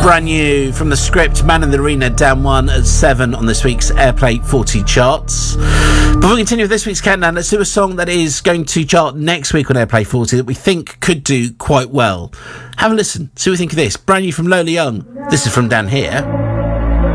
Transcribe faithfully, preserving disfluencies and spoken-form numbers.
Brand new from the Script, Man in the Arena, down one at seven on this week's Airplay forty charts. Before we continue with this week's countdown, let's do a song that is going to chart next week on Airplay forty that we think could do quite well. Have a listen, see what we think of this. Brand new from Lola Young. This is From Down Here.